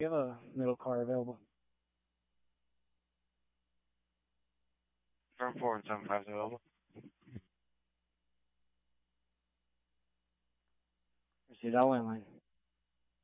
You have a middle car available. Firm 4 and 75 available. Proceed, I'll landline.